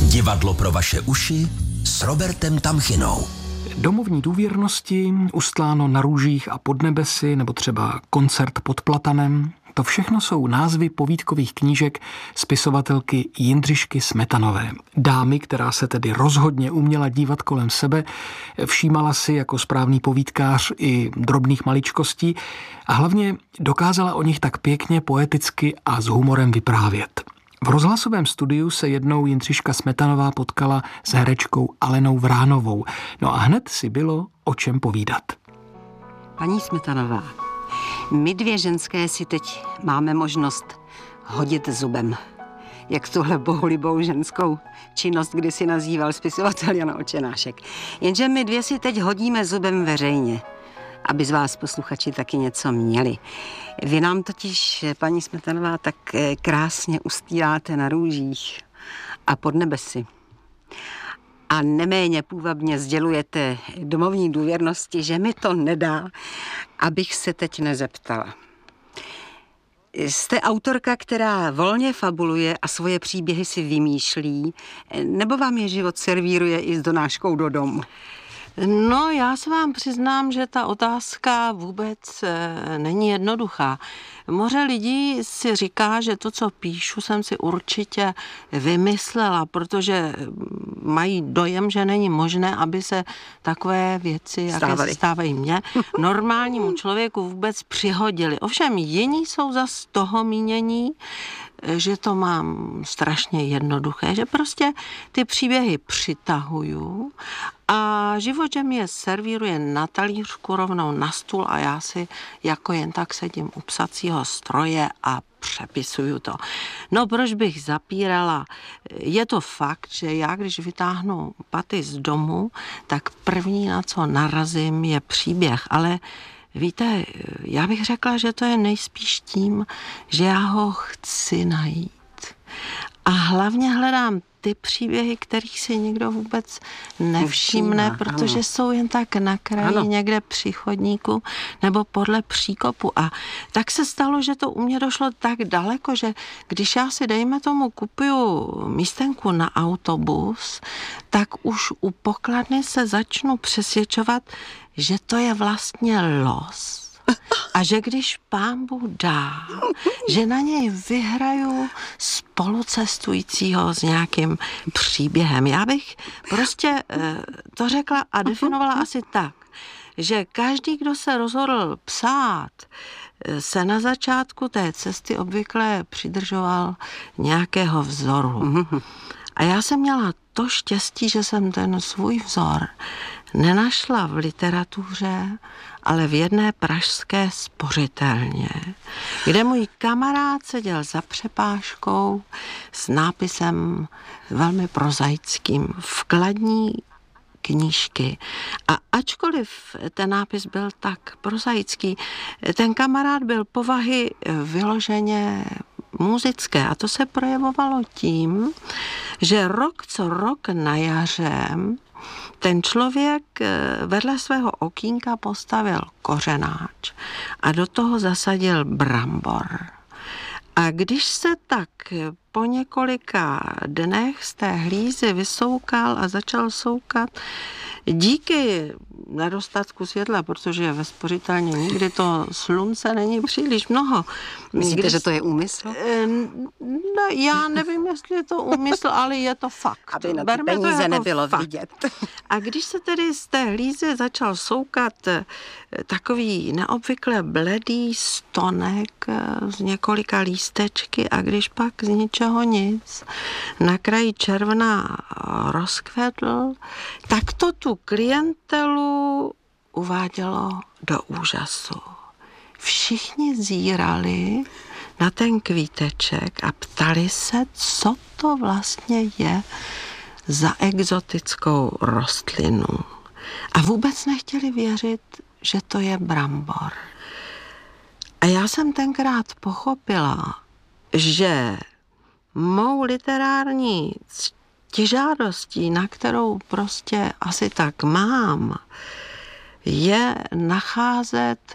Divadlo pro vaše uši s Robertem Tamchinou. Domovní důvěrnosti, Ustláno na růžích a pod nebesy, nebo třeba Koncert pod platanem, to všechno jsou názvy povídkových knížek spisovatelky Jindřišky Smetanové. Dámy, která se tedy rozhodně uměla dívat kolem sebe, všímala si jako správný povídkář i drobných maličkostí a hlavně dokázala o nich tak pěkně, poeticky a s humorem vyprávět. V rozhlasovém studiu se jednou Jindřiška Smetanová potkala s herečkou Alenou Vránovou. No a hned si bylo o čem povídat. Paní Smetanová, my dvě ženské si teď máme možnost hodit zubem. Jak tuhle bohulibou ženskou činnost kdysi nazýval spisovatel Jan Očenášek. Jenže my dvě si teď hodíme zubem veřejně, aby z vás posluchači taky něco měli. Vy nám totiž, paní Smetanová, tak krásně ustíráte na růžích a pod nebesy. A neméně půvabně sdělujete domovní důvěrnosti, že mi to nedá, abych se teď nezeptala. Jste autorka, která volně fabuluje a svoje příběhy si vymýšlí, nebo vám je život servíruje i s donáškou do domu? No, já se vám přiznám, že ta otázka vůbec není jednoduchá. Moře lidí si říká, že to, co píšu, jsem si určitě vymyslela, protože mají dojem, že není možné, aby se takové věci, jaké se stávají mně, normálnímu člověku vůbec přihodily. Ovšem jiní jsou zas toho mínění, že to mám strašně jednoduché, že prostě ty příběhy přitahuju a život, že mi je servíruje na talířku rovnou na stůl a já si jako jen tak sedím u psacího stroje a přepisuju to. No, proč bych zapírala? Je to fakt, že já, když vytáhnu paty z domu, tak první, na co narazím, je příběh, ale víte, já bych řekla, že to je nejspíš tím, že já ho chci najít. A hlavně hledám ty příběhy, kterých si nikdo vůbec nevšimne, protože jsou jen tak na kraji někde při chodníku nebo podle příkopu. A tak se stalo, že to u mě došlo tak daleko, že když já si, dejme tomu, kupuju místenku na autobus, tak už u pokladny se začnu přesvědčovat, že to je vlastně los. A že když Pán Bůh dá, že na něj vyhraju spolucestujícího s nějakým příběhem. Já bych prostě to řekla a definovala asi tak, že každý, kdo se rozhodl psát, se na začátku té cesty obvykle přidržoval nějakého vzoru. A já jsem měla to štěstí, že jsem ten svůj vzor nenašla v literatuře, ale v jedné pražské spořitelně, kde můj kamarád seděl za přepážkou s nápisem velmi prozaickým vkladní knížky. A ačkoliv ten nápis byl tak prozaický, ten kamarád byl povahy vyloženě muzické a to se projevovalo tím, že rok co rok na jaře ten člověk vedle svého okýnka postavil kořenáč a do toho zasadil brambor. A když se tak po několika dnech z té hlízy vysoukal a začal soukat, díky nedostatku světla, protože ve spořitelně nikdy to slunce není příliš mnoho. Myslíte, že to je úmysl? No, já nevím, jestli je to úmysl, ale je to fakt. Aby na ty peníze jako nebylo fakt vidět. A když se tedy z té hlízy začal soukat takový neobvykle bledý stonek z několika lístečky a když pak z ničeho nic na kraji června rozkvedl, tak to tu klientelu uvádělo do úžasu. Všichni zírali na ten kvíteček a ptali se, co to vlastně je za exotickou rostlinu. A vůbec nechtěli věřit, že to je brambor. A já jsem tenkrát pochopila, že mou literární ctižádostí, na kterou prostě asi tak mám, je nacházet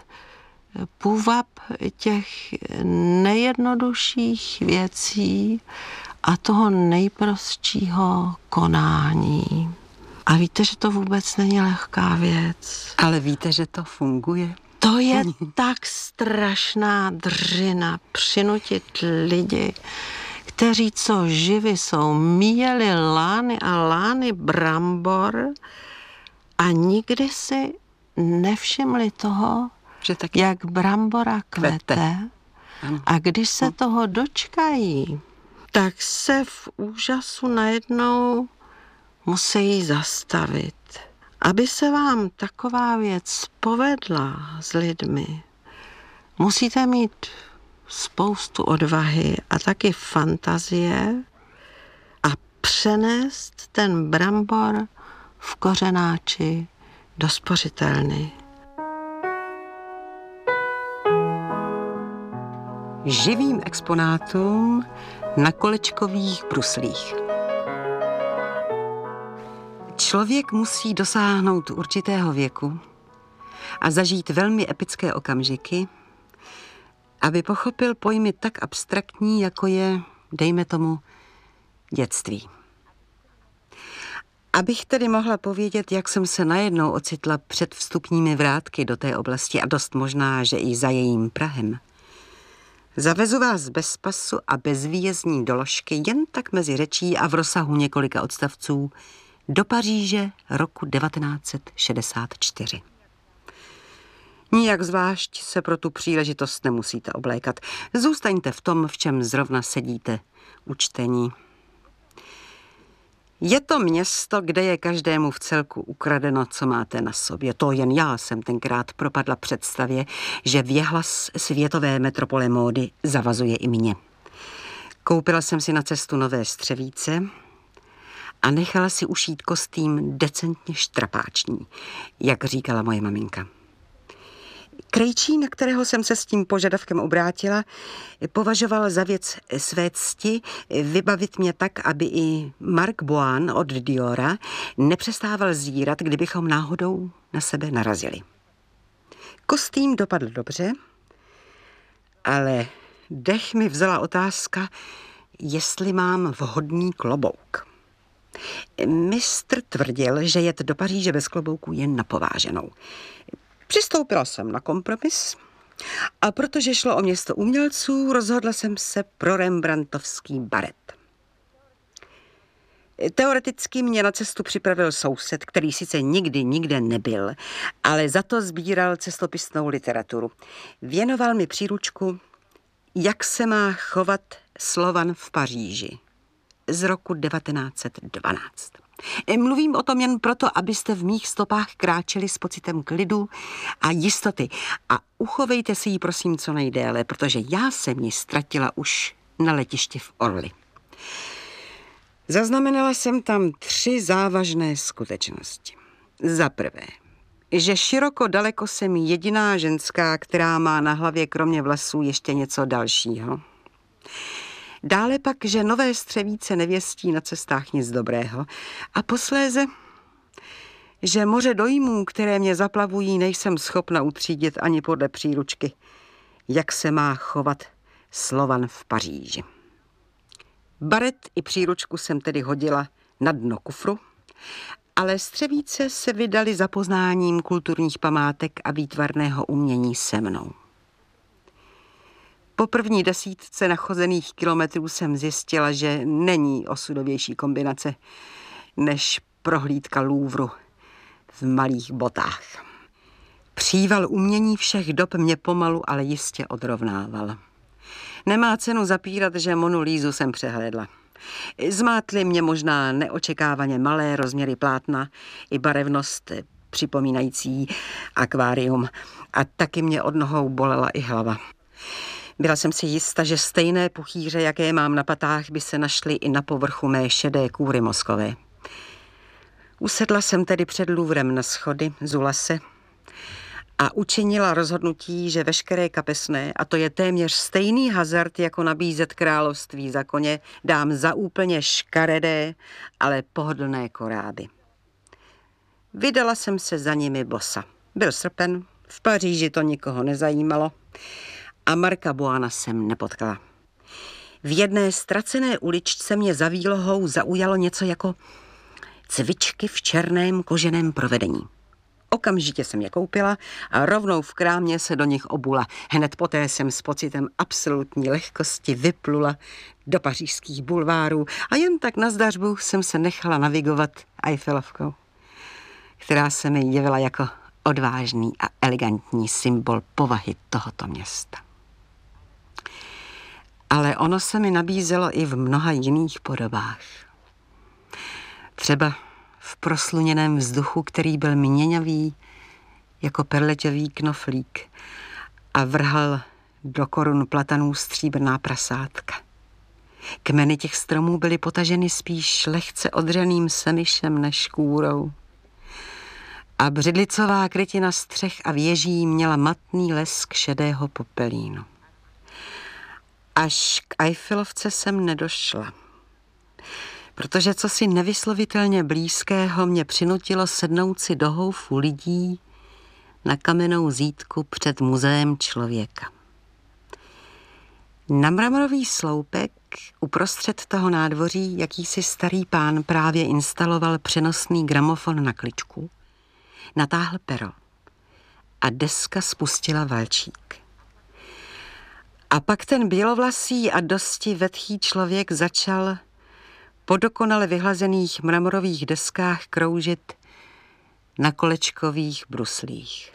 půvab těch nejjednodušších věcí a toho nejprostšího konání. A víte, že to vůbec není lehká věc. Ale víte, že to funguje? To je tak strašná dřina přinutit lidi, kteří co živi jsou, míjeli lány a lány brambor a nikdy si nevšimli toho, Že taky jak brambora kvete. A když se toho dočkají, tak se v úžasu najednou musí zastavit. Aby se vám taková věc povedla s lidmi, musíte mít spoustu odvahy a taky fantazie a přenést ten brambor v kořenáči do spořitelny. Živým exponátům na kolečkových bruslích. Člověk musí dosáhnout určitého věku a zažít velmi epické okamžiky, aby pochopil pojmy tak abstraktní, jako je, dejme tomu, dětství. Abych tedy mohla povědět, jak jsem se najednou ocitla před vstupními vrátky do té oblasti a dost možná, že i za jejím prahem, zavezu vás bez pasu a bez výjezdní doložky jen tak mezi řečí a v rozsahu několika odstavců do Paříže roku 1964. Nijak zvlášť se pro tu příležitost nemusíte oblékat. Zůstaňte v tom, v čem zrovna sedíte u čtení. Je to město, kde je každému v celku ukradeno, co máte na sobě. To jen já jsem tenkrát propadla představě, že věhlas světové metropole módy zavazuje i mě. Koupila jsem si na cestu nové střevíce a nechala si ušít kostým decentně štrapáční, jak říkala moje maminka. Krejčí, na kterého jsem se s tím požadavkem obrátila, považoval za věc své cti vybavit mě tak, aby i Marc Boan od Diora nepřestával zírat, kdybychom náhodou na sebe narazili. Kostým dopadl dobře, ale dech mi vzala otázka, jestli mám vhodný klobouk. Mistr tvrdil, že jet do Paříže bez klobouku je napováženou. Přistoupila jsem na kompromis a protože šlo o město umělců, rozhodla jsem se pro rembrandtovský baret. Teoreticky mě na cestu připravil soused, který sice nikdy nikde nebyl, ale za to sbíral cestopisnou literaturu. Věnoval mi příručku Jak se má chovat Slovan v Paříži z roku 1912. Mluvím o tom jen proto, abyste v mých stopách kráčeli s pocitem klidu a jistoty. A uchovejte si ji, prosím, co nejdéle, protože já jsem ji ztratila už na letišti v Orly. Zaznamenala jsem tam 3 závažné skutečnosti. Za prvé, že široko daleko jsem jediná ženská, která má na hlavě kromě vlasů ještě něco dalšího. Dále pak, že nové střevíce nevěstí na cestách nic dobrého. A posléze, že moře dojmů, které mě zaplavují, nejsem schopna utřídit ani podle příručky, jak se má chovat Slovan v Paříži. Baret i příručku jsem tedy hodila na dno kufru, ale střevíce se vydali za poznáním kulturních památek a výtvarného umění se mnou. Po první 10 nachozených kilometrů jsem zjistila, že není osudovější kombinace než prohlídka Louvru v malých botách. Příval umění všech dob mě pomalu, ale jistě odrovnával. Nemá cenu zapírat, že Monu Lízu jsem přehlédla. Zmátly mě možná neočekávaně malé rozměry plátna i barevnost připomínající akvárium a taky mě od nohou bolela i hlava. Byla jsem si jista, že stejné puchýře, jaké mám na patách, by se našly i na povrchu mé šedé kůry mozkové. Usedla jsem tedy před Louvrem na schody, zula se a učinila rozhodnutí, že veškeré kapesné, a to je téměř stejný hazard, jako nabízet království za koně, dám za úplně škaredé, ale pohodlné koráby. Vydala jsem se za nimi bosa. Byl srpen, v Paříži to nikoho nezajímalo a Marca Boana jsem nepotkala. V jedné ztracené uličce mě za výlohou zaujalo něco jako cvičky v černém koženém provedení. Okamžitě jsem je koupila a rovnou v krámě se do nich obula. Hned poté jsem s pocitem absolutní lehkosti vyplula do pařížských bulvárů a jen tak na zdařbu jsem se nechala navigovat Eiffelovkou, která se mi jevila jako odvážný a elegantní symbol povahy tohoto města. Ale ono se mi nabízelo i v mnoha jiných podobách. Třeba v prosluněném vzduchu, který byl měňavý jako perleťový knoflík a vrhal do korun platanů stříbrná prasátka. Kmeny těch stromů byly potaženy spíš lehce odřeným semyšem než kůrou. A břidlicová krytina střech a věží měla matný lesk šedého popelínu. Až k Eiffelovce jsem nedošla, protože cosi nevyslovitelně blízkého mě přinutilo sednout si do houfu lidí na kamennou zídku před muzeem člověka. Na mramorový sloupek uprostřed toho nádvoří jakýsi starý pán právě instaloval přenosný gramofon na kličku, natáhl pero a deska spustila valčík. A pak ten bělovlasý a dosti vetchý člověk začal po dokonale vyhlazených mramorových deskách kroužit na kolečkových bruslích.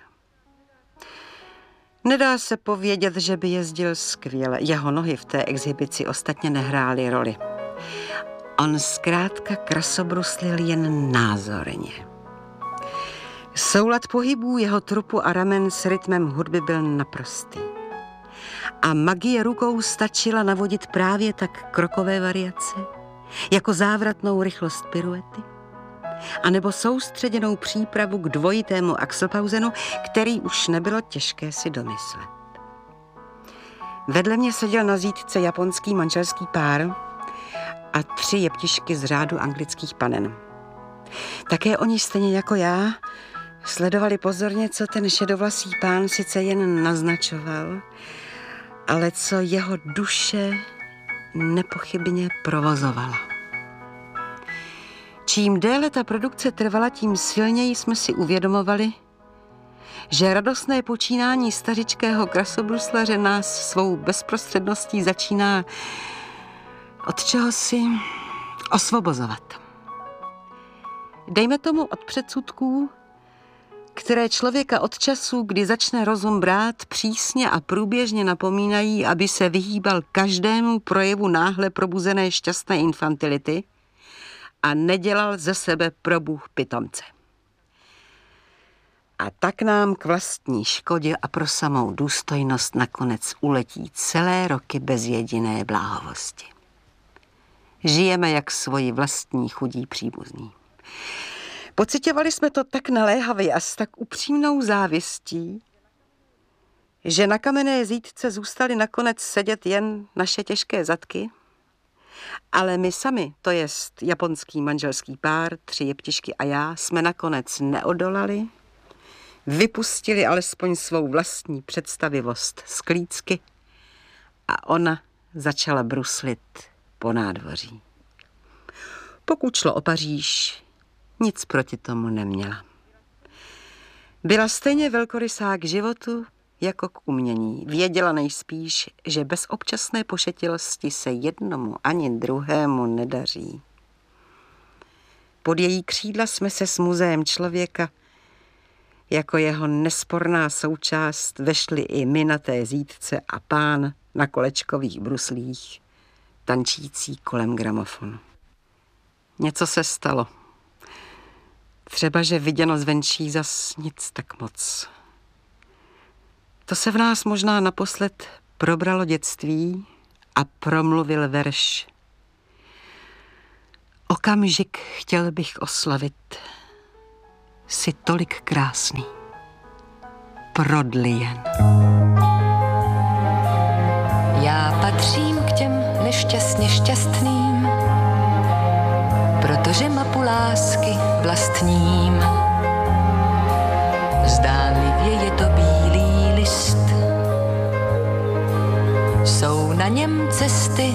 Nedá se povědět, že by jezdil skvěle. Jeho nohy v té exhibici ostatně nehrály roli. On zkrátka krasobruslil jen názorně. Soulad pohybů jeho trupu a ramen s rytmem hudby byl naprostý. A magie rukou stačila navodit právě tak krokové variace, jako závratnou rychlost piruety, anebo soustředěnou přípravu k dvojitému axelpausenu, který už nebylo těžké si domyslet. Vedle mě seděl na zídce japonský manželský pár a 3 jeptišky z řádu anglických panen. Také oni stejně jako já sledovali pozorně, co ten šedovlasý pán sice jen naznačoval, ale co jeho duše nepochybně provozovala. Čím déle ta produkce trvala, tím silněji jsme si uvědomovali, že radostné počínání stařičkého krasobruslaře nás svou bezprostředností začíná od čehosi osvobozovat. Dejme tomu od předsudků, které člověka od času, kdy začne rozum brát, přísně a průběžně napomínají, aby se vyhýbal každému projevu náhle probuzené šťastné infantility a nedělal ze sebe probůh pitomce. A tak nám k vlastní škodě a pro samou důstojnost nakonec uletí celé roky bez jediné bláhovosti. Žijeme jak svoji vlastní chudí příbuzní. Pociťovali jsme to tak naléhavě a s tak upřímnou závěstí, že na kamenné zídce zůstaly nakonec sedět jen naše těžké zadky, ale my sami, to jest japonský manželský pár, 3 jeptišky a já, jsme nakonec neodolali, vypustili alespoň svou vlastní představivost z klícky a ona začala bruslit po nádvoří. Pokud šlo o Paříž, nic proti tomu neměla. Byla stejně velkorysá k životu jako k umění. Věděla nejspíš, že bez občasné pošetilosti se jednomu ani druhému nedaří. Pod její křídla jsme se s muzeem člověka jako jeho nesporná součást vešli i my na té zídce a pán na kolečkových bruslích, tančící kolem gramofonu. Něco se stalo. Třeba, že viděno zvenčí zas nic tak moc. To se v nás možná naposled probralo dětství a promluvil verš. Okamžik chtěl bych oslavit, jsi tolik krásný, prodli jen. Já patřím k těm nešťastně šťastným, protože mapu lásky vlastním. Zdánlivě je to bílý list, jsou na něm cesty